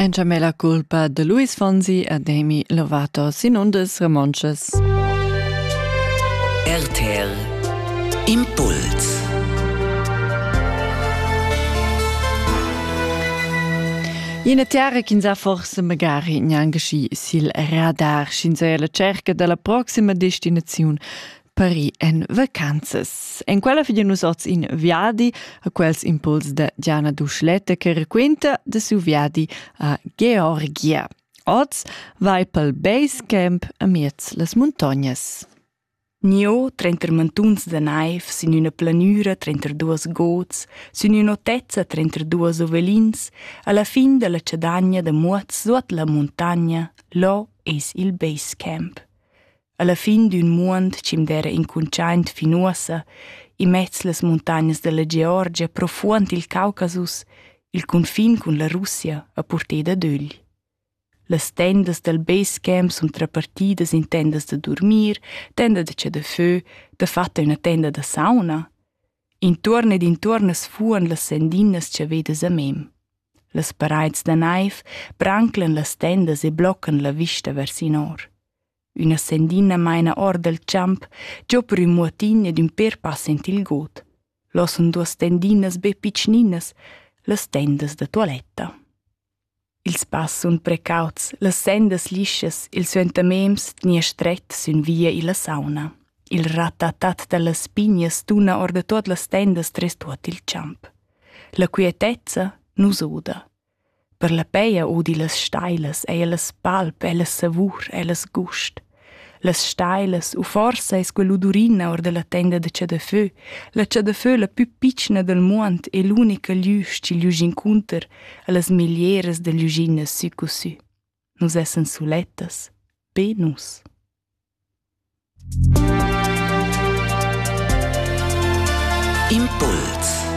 Enciame la culpa de Luis Fonsi e Demi Lovato sin ondes remonches. RTR Impuls. In terra che forse magari neanche sil radar scinzea la cerca della prossima destinazione Paris en vacanzas. En quella figliano oz in viadi a quels impuls de Diana Duschlette che requenta de su viadi a Georgia. Oz vai pel base camp a miez las montagnas. Nio 30 mantuns de naiv sin una planura 32 gots, sin una tezza 32 ovelins, alla fin della cedagna de muoz suot la montagna, lo es il base camp. Alla fin d'un mond cim d'era incunciaint finuosa, in mezz las montagnas della Georgia, profund il Caucasus, il confin cun la Russia a portè da dögli. Las tendas del base camp sun trapartidas in tendas de dormir, tenda de da fö, de fatta una tenda de sauna. Intorn ed intorn es fuan las sendinas ce vedes a mem. Las paraids de naiv branclan las tendas e bloccan la vista vers in or. Una sendina maina or del champ, giò per un muatin ed un per passent il got. Lo son duas tendinas be piccninas, las tendas de toiletta. Ils pass sun precauts, las sendas liscias, il suentamems tnia stret sun via i la sauna. Il ratatat de las pignas tuna or de tot las tendas tres tuot il champ. La quietezza nus oda. Per la peia odi las steilas, e las palp, e las savur, e las gust. Las steilas, u forsa es quell'udurina or de la tenda de Ciadafö, la Ciadafö la più piccina del mond e l'unica lius ci lius incunter a las milieres de liusinas su così. Nus essen sulettas, be nus. Impuls.